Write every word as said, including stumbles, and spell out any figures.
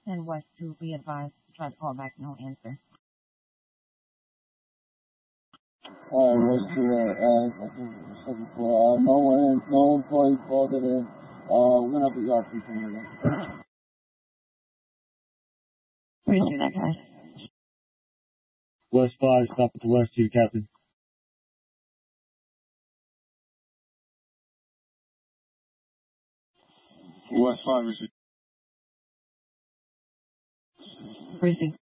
ten West two, be advised. Try to call back, no answer. Uh, West two, uh, uh, seven four, uh, no one, no employee called it in. Uh, we're gonna have the yard people here again. Appreciate that, guys. West five, stop at the West two, Captain. West five, receive. Precinct